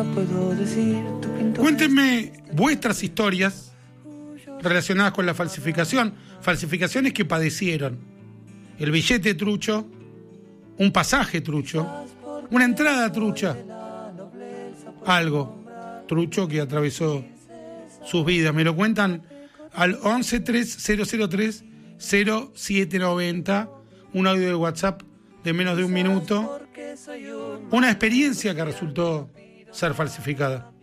Cuéntenme vuestras historias relacionadas con la falsificación. Falsificaciones que padecieron. El billete trucho, un pasaje trucho, una entrada trucha, algo trucho que atravesó sus vidas. Me lo cuentan al 1130030790, un audio de WhatsApp de menos de un minuto, una experiencia que resultó ser falsificada.